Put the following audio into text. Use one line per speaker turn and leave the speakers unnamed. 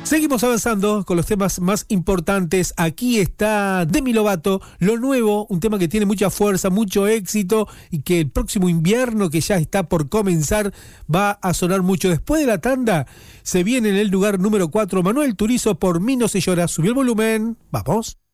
Seguimos avanzando con los temas más importantes. Aquí está Demi Lovato, Lo Nuevo, un tema que tiene mucha fuerza, mucho éxito y que el próximo invierno, que ya está por comenzar, va a sonar mucho. Después de la tanda, se viene en el lugar número 4 Manuel Turizo por Mí no se llora. Subió el volumen, vamos.